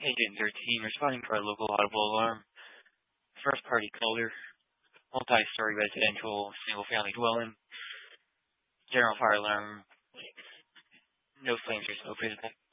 Agent 13 responding for a local audible alarm. First party caller. Multi-story residential single-family dwelling. General fire alarm. No flames or smoke visible.